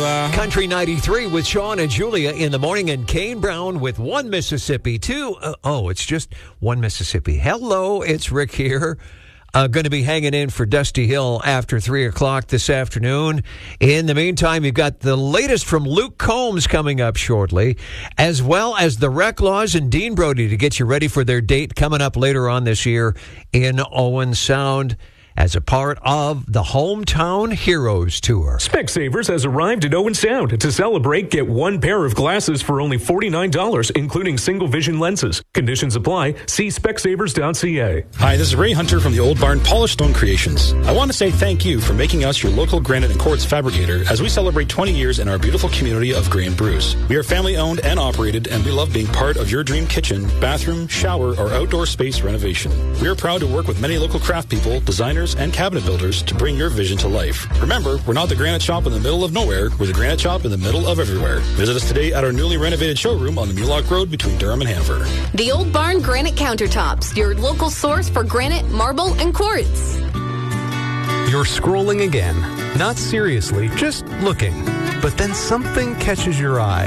Country 93 with Sean and Julia in the morning, and Kane Brown with One Mississippi, too. It's just One Mississippi. Hello, it's Rick here. Going to be hanging in for Dusty Hill after 3 o'clock this afternoon. In the meantime, you've got the latest from Luke Combs coming up shortly, as well as the Reclaws and Dean Brody to get you ready for their date coming up later on this year in Owen Sound, as a part of the Hometown Heroes Tour. Specsavers has arrived at Owen Sound. To celebrate, get one pair of glasses for only $49, including single vision lenses. Conditions apply. See specsavers.ca. Hi, this is Ray Hunter from the Old Barn Polished Stone Creations. I want to say thank you for making us your local granite and quartz fabricator as we celebrate 20 years in our beautiful community of Gray and Bruce. We are family owned and operated, and we love being part of your dream kitchen, bathroom, shower, or outdoor space renovation. We are proud to work with many local craft people, designers, and cabinet builders to bring your vision to life. Remember, we're not the granite shop in the middle of nowhere. We're the granite shop in the middle of everywhere. Visit us today at our newly renovated showroom on the Mulock Road between Durham and Hanover. The Old Barn Granite Countertops, your local source for granite, marble, and quartz. You're scrolling again. Not seriously, just looking. But then something catches your eye.